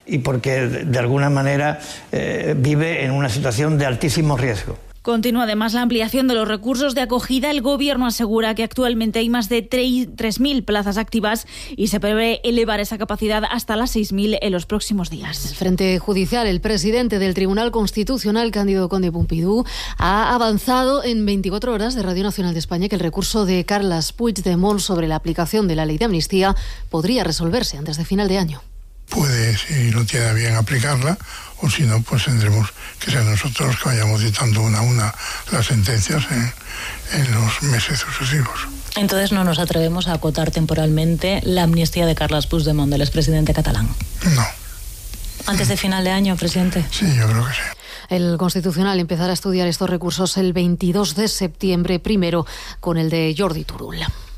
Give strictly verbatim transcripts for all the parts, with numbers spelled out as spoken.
y porque de alguna manera eh, vive en una situación de altísimo riesgo. Continúa además la ampliación de los recursos de acogida. El Gobierno asegura que actualmente hay más de tres mil plazas activas y se prevé elevar esa capacidad hasta las seis mil en los próximos días. Frente judicial, el presidente del Tribunal Constitucional, Cándido Conde Pompidou, ha avanzado en veinticuatro horas de Radio Nacional de España que el recurso de Carles Puigdemont sobre la aplicación de la ley de amnistía podría resolverse antes de final de año. Puede, si no tiene bien aplicarla, o si no, pues tendremos que ser nosotros los que vayamos dictando una a una las sentencias en, en los meses sucesivos. Entonces no nos atrevemos a acotar temporalmente la amnistía de Carles Puigdemont, del expresidente catalán. No. ¿Antes de final de año, presidente? Sí, yo creo que sí. El Constitucional empezará a estudiar estos recursos el veintidós de septiembre, primero con el de Jordi Turull.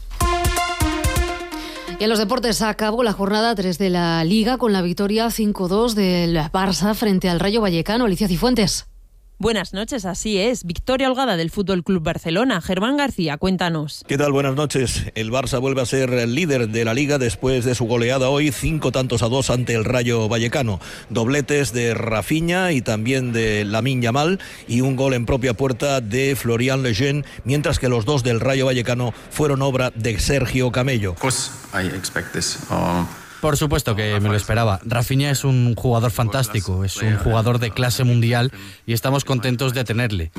Y en los deportes acabó la jornada tres de la Liga con la victoria cinco dos del Barça frente al Rayo Vallecano. Alicia Cifuentes. Buenas noches, así es. Victoria holgada del Fútbol Club Barcelona. Germán García, cuéntanos. ¿Qué tal? Buenas noches. El Barça vuelve a ser el líder de la Liga después de su goleada hoy, cinco tantos a dos ante el Rayo Vallecano. Dobletes de Rafinha y también de Lamine Yamal y un gol en propia puerta de Florian Lejeune, mientras que los dos del Rayo Vallecano fueron obra de Sergio Camello. Por supuesto que me lo esperaba. Rafinha es un jugador fantástico, es un jugador de clase mundial y estamos contentos de tenerle.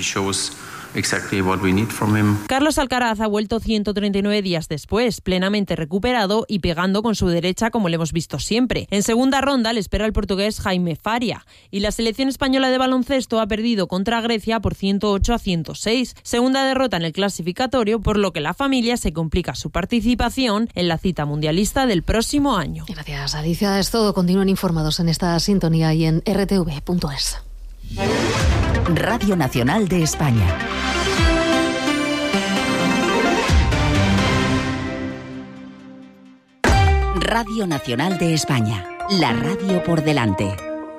Carlos Alcaraz ha vuelto ciento treinta y nueve días después, plenamente recuperado y pegando con su derecha como le hemos visto siempre. En segunda ronda le espera el portugués Jaime Faria y la selección española de baloncesto ha perdido contra Grecia por ciento ocho a ciento seis. Segunda derrota en el clasificatorio, por lo que la familia se complica su participación en la cita mundialista del próximo año. Gracias, Alicia. Es todo. Continúen informados en esta sintonía y en r t v punto es. Radio Nacional de España. Radio Nacional de España, la radio por delante.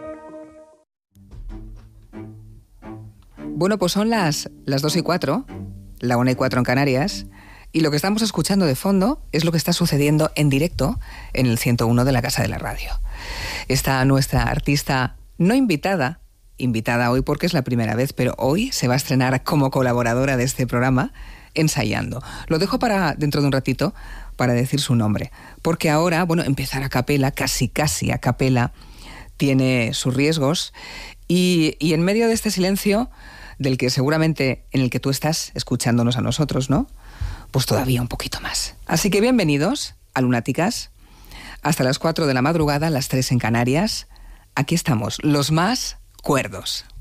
Bueno, pues son las, las dos y cuatro, la una y cuatro en Canarias, y lo que estamos escuchando de fondo es lo que está sucediendo en directo en el ciento uno de la Casa de la Radio. Está nuestra artista no invitada, invitada hoy porque es la primera vez, pero hoy se va a estrenar como colaboradora de este programa, ensayando. Lo dejo para dentro de un ratito para decir su nombre, porque ahora, bueno, empezar a capela, casi casi a capela, tiene sus riesgos y, y en medio de este silencio, del que seguramente en el que tú estás escuchándonos a nosotros, ¿no? Pues todavía un poquito más. Así que bienvenidos a Lunáticas, hasta las cuatro de la madrugada, las tres en Canarias. Aquí estamos, los más cuerdos.